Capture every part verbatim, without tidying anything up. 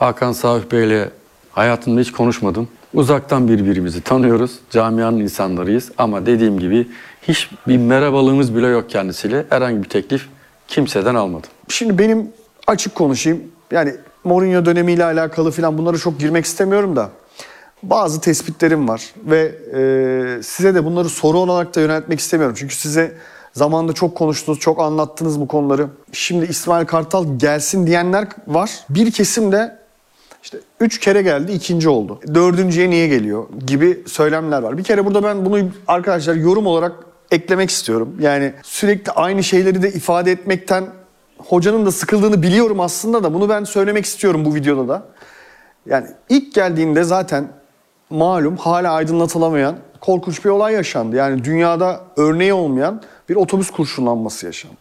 Hakan Sauf Bey'le hayatımda hiç konuşmadım. Uzaktan birbirimizi tanıyoruz. Camianın insanlarıyız ama dediğim gibi hiç bir merhabalığımız bile yok kendisiyle. Herhangi bir teklif kimseden almadım. Şimdi benim açık konuşayım. Yani Mourinho dönemiyle alakalı falan bunlara çok girmek istemiyorum da bazı tespitlerim var ve e, size de bunları soru olarak da yöneltmek istemiyorum. Çünkü size zamanında çok konuştunuz, çok anlattınız bu konuları. Şimdi İsmail Kartal gelsin diyenler var. Bir kesim de işte üç kere geldi, ikinci oldu. Dördüncüye niye geliyor gibi söylemler var. Bir kere burada ben bunu arkadaşlar yorum olarak eklemek istiyorum. Yani sürekli aynı şeyleri de ifade etmekten hocanın da sıkıldığını biliyorum aslında da bunu ben söylemek istiyorum bu videoda da. Yani ilk geldiğinde zaten malum hala aydınlatılamayan korkunç bir olay yaşandı. Yani dünyada örneği olmayan bir otobüs kurşunlanması yaşandı.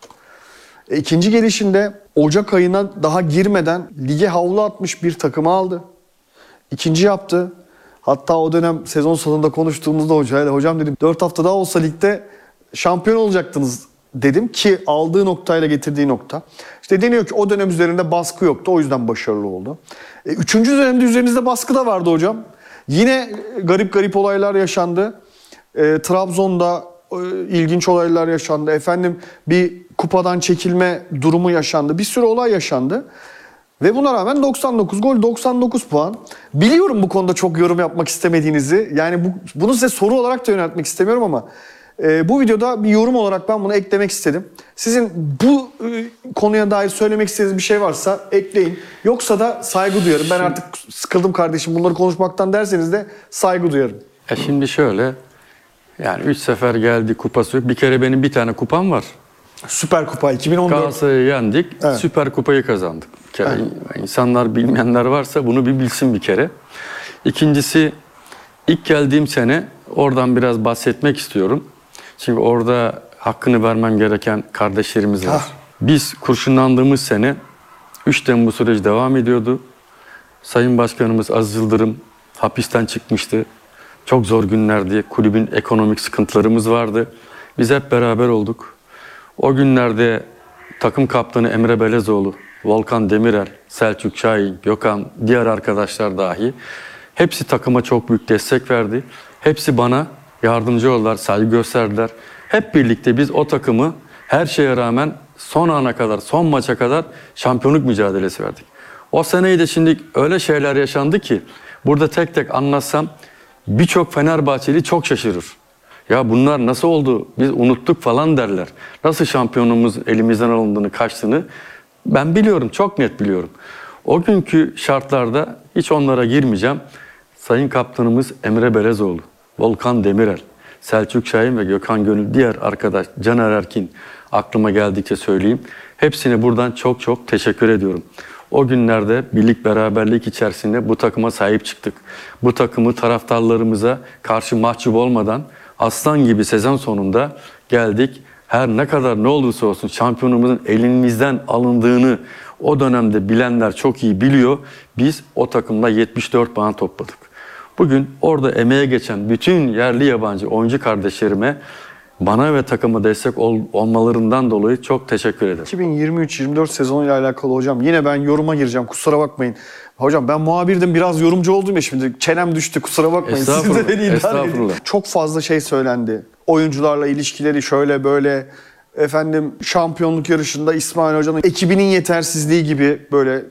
E, ikinci gelişinde Ocak ayına daha girmeden lige havlu atmış bir takımı aldı. İkinci yaptı. Hatta o dönem sezon sonunda konuştuğumuzda hocayla hocam dedim dört hafta daha olsa ligde şampiyon olacaktınız dedim ki aldığı noktayla getirdiği nokta. İşte deniyor ki o dönem üzerinde baskı yoktu o yüzden başarılı oldu. E, üçüncü dönemde üzerinizde baskı da vardı hocam. Yine garip garip olaylar yaşandı. E, Trabzon'da e, ilginç olaylar yaşandı. Efendim bir kupadan çekilme durumu yaşandı. Bir sürü olay yaşandı. Ve buna rağmen doksan dokuz gol, doksan dokuz puan. Biliyorum bu konuda çok yorum yapmak istemediğinizi. Yani bu, bunu size soru olarak da yöneltmek istemiyorum ama e, bu videoda bir yorum olarak ben bunu eklemek istedim. Sizin bu e, konuya dair söylemek istediğiniz bir şey varsa ekleyin. Yoksa da saygı duyarım. Ben artık sıkıldım kardeşim bunları konuşmaktan derseniz de saygı duyarım. E şimdi şöyle, yani üç sefer geldi kupası yok. Bir kere benim bir tane kupam var. Süper Kupa iki bin on dört. Galatasaray'ı yendik, evet. Süper Kupayı kazandık. Bir kere evet. İnsanlar bilmeyenler varsa bunu bir bilsin bir kere. İkincisi, ilk geldiğim sene oradan biraz bahsetmek istiyorum. Çünkü orada hakkını vermem gereken kardeşlerimiz var. Ha. Biz kurşunlandığımız sene üç Temmuz süreci devam ediyordu. Sayın Başkanımız Aziz Yıldırım hapisten çıkmıştı. Çok zor günlerdi. Kulübün ekonomik sıkıntılarımız vardı. Biz hep beraber olduk. O günlerde takım kaptanı Emre Belezoğlu, Volkan Demirel, Selçuk Şahin, Gökhan, diğer arkadaşlar dahi hepsi takıma çok büyük destek verdi. Hepsi bana yardımcı oldular, saygı gösterdiler. Hep birlikte biz o takımı her şeye rağmen son ana kadar, son maça kadar şampiyonluk mücadelesi verdik. O seneyi de şimdi öyle şeyler yaşandı ki burada tek tek anlatsam birçok Fenerbahçeli çok şaşırır. Ya bunlar nasıl oldu? Biz unuttuk falan derler. Nasıl şampiyonluğumuz elimizden alındığını, kaçtığını ben biliyorum, çok net biliyorum. O günkü şartlarda hiç onlara girmeyeceğim. Sayın Kaptanımız Emre Belezoğlu, Volkan Demirel, Selçuk Şahin ve Gökhan Gönül, diğer arkadaş Caner Erkin, aklıma geldikçe söyleyeyim. Hepsine buradan çok çok teşekkür ediyorum. O günlerde birlik beraberlik içerisinde bu takıma sahip çıktık. Bu takımı taraftarlarımıza karşı mahcup olmadan aslan gibi sezon sonunda geldik. Her ne kadar ne olursa olsun şampiyonumuzun elimizden alındığını o dönemde bilenler çok iyi biliyor. Biz o takımda yetmiş dört puan topladık. Bugün orada emeğe geçen bütün yerli yabancı oyuncu kardeşlerime bana ve takıma destek ol, olmalarından dolayı çok teşekkür ederim. iki bin yirmi üç yirmi dört sezonuyla alakalı hocam yine ben yoruma gireceğim, kusura bakmayın. Hocam ben muhabirdim, biraz yorumcu oldum ya şimdi, çenem düştü, kusura bakmayın. Estağfurullah, Siz de beni idare estağfurullah. edin. Çok fazla şey söylendi. Oyuncularla ilişkileri şöyle böyle, efendim şampiyonluk yarışında İsmail Hoca'nın ekibinin yetersizliği gibi böyle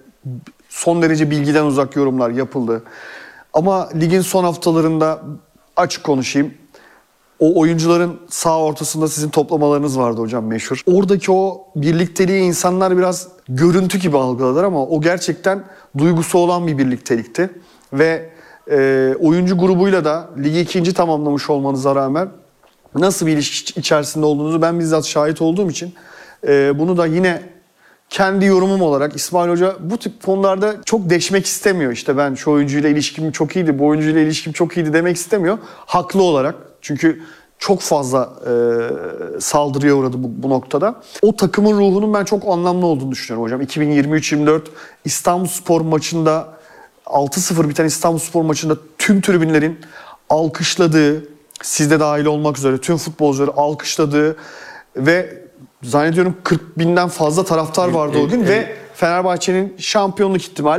son derece bilgiden uzak yorumlar yapıldı. Ama ligin son haftalarında açık konuşayım. O oyuncuların sağ ortasında sizin toplamalarınız vardı hocam, meşhur. Oradaki o birlikteliği insanlar biraz görüntü gibi algıladılar ama o gerçekten duygusu olan bir birliktelikti. Ve e, oyuncu grubuyla da ligi ikinci tamamlamış olmanıza rağmen nasıl bir ilişki içerisinde olduğunuzu ben bizzat şahit olduğum için e, bunu da yine kendi yorumum olarak İsmail Hoca bu tip konularda çok deşmek istemiyor. İşte ben şu oyuncuyla ilişkim çok iyiydi, bu oyuncuyla ilişkim çok iyiydi demek istemiyor. Haklı olarak. Çünkü çok fazla e, saldırıya uğradı bu, bu noktada. O takımın ruhunun ben çok anlamlı olduğunu düşünüyorum hocam. iki bin yirmi üç yirmi dört İstanbulspor maçında altı sıfır biten İstanbulspor maçında tüm tribünlerin alkışladığı, siz de dahil olmak üzere tüm futbolcuları alkışladığı ve zannediyorum kırk binden fazla taraftar vardı o gün ve Fenerbahçe'nin şampiyonluk ihtimali